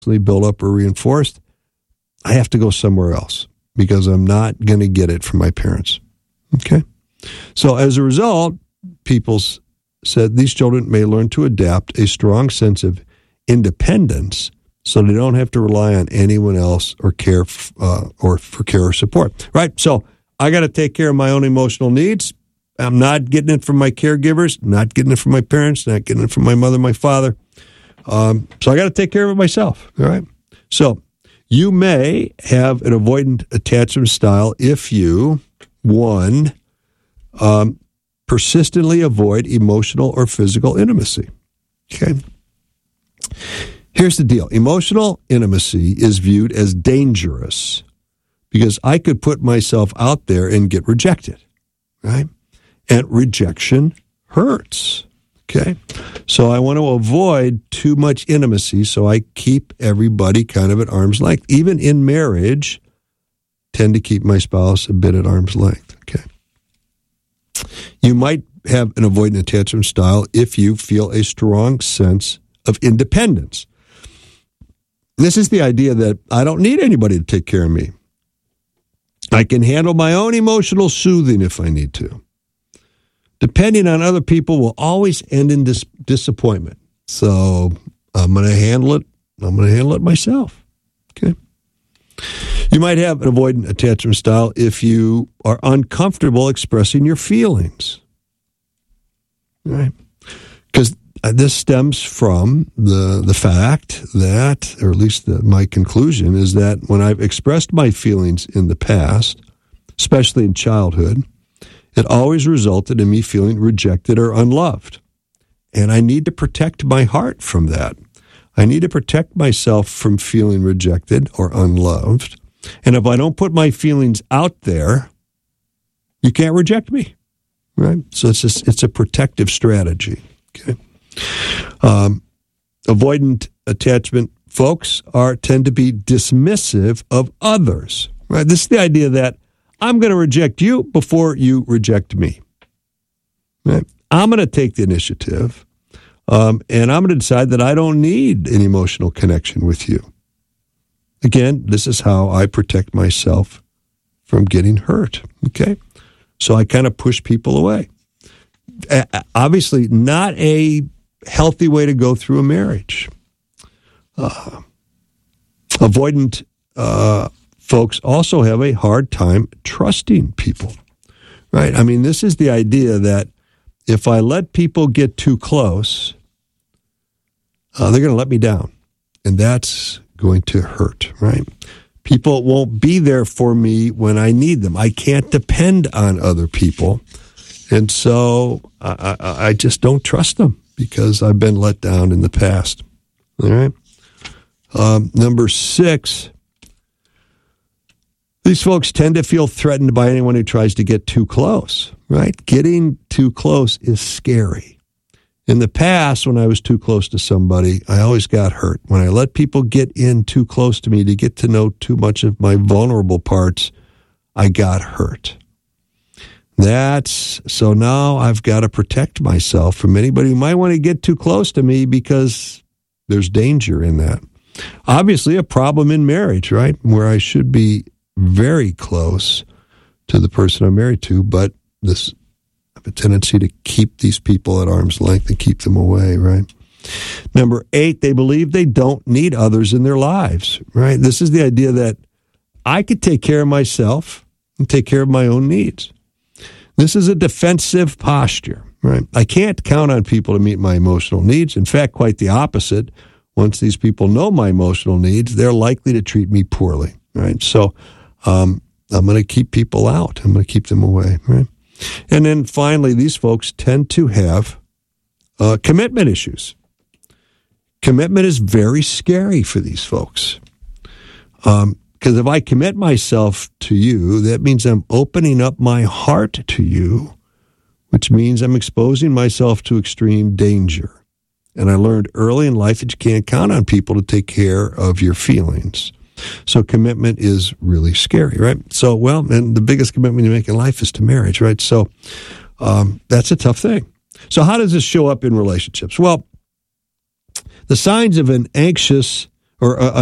built up or reinforced, I have to go somewhere else because I'm not going to get it from my parents. Okay? So as a result, people said these children may learn to adapt a strong sense of independence so they don't have to rely on anyone else or care for care or support. Right? So I got to take care of my own emotional needs. I'm not getting it from my caregivers, not getting it from my parents, not getting it from my mother, my father. So I got to take care of it myself. All right? So you may have an avoidant attachment style if you, one, persistently avoid emotional or physical intimacy. Okay? Here's the deal. Emotional intimacy is viewed as dangerous because I could put myself out there and get rejected, right? And rejection hurts, okay? So I want to avoid too much intimacy, so I keep everybody kind of at arm's length. Even in marriage, tend to keep my spouse a bit at arm's length, okay? You might have an avoidant attachment style if you feel a strong sense of independence. This is the idea that I don't need anybody to take care of me. I can handle my own emotional soothing if I need to. Depending on other people will always end in disappointment. So I'm going to handle it. I'm going to handle it myself. Okay. You might have an avoidant attachment style if you are uncomfortable expressing your feelings. Right? Because this stems from the fact that, or at least my conclusion, is that when I've expressed my feelings in the past, especially in childhood, it always resulted in me feeling rejected or unloved. And I need to protect my heart from that. I need to protect myself from feeling rejected or unloved. And if I don't put my feelings out there, you can't reject me, right? So it's a protective strategy, okay? Avoidant attachment folks tend to be dismissive of others, right? This is the idea that I'm going to reject you before you reject me, right? I'm going to take the initiative, and I'm going to decide that I don't need an emotional connection with you. Again, this is how I protect myself from getting hurt, okay? So I kind of push people away. Obviously, not a healthy way to go through a marriage. Avoidant folks also have a hard time trusting people, right? I mean, this is the idea that if I let people get too close, they're going to let me down, and that's going to hurt, right? People won't be there for me when I need them. I can't depend on other people, and so I just don't trust them because I've been let down in the past, all right? Number 6, these folks tend to feel threatened by anyone who tries to get too close, right? Getting too close is scary. In the past, when I was too close to somebody, I always got hurt. When I let people get in too close to me to get to know too much of my vulnerable parts, I got hurt. So now I've got to protect myself from anybody who might want to get too close to me because there's danger in that. Obviously, a problem in marriage, right? Where I should be very close to the person I'm married to, but I have a tendency to keep these people at arm's length and keep them away, right? Number 8, they believe they don't need others in their lives, right? This is the idea that I could take care of myself and take care of my own needs. This is a defensive posture, right? I can't count on people to meet my emotional needs. In fact, quite the opposite. Once these people know my emotional needs, they're likely to treat me poorly, right? So I'm going to keep people out. I'm going to keep them away, right? And then finally, these folks tend to have commitment issues. Commitment is very scary for these folks. Because if I commit myself to you, that means I'm opening up my heart to you, which means I'm exposing myself to extreme danger. And I learned early in life that you can't count on people to take care of your feelings. So commitment is really scary, right? So, and the biggest commitment you make in life is to marriage, right? So that's a tough thing. So how does this show up in relationships? Well, the signs of an anxious or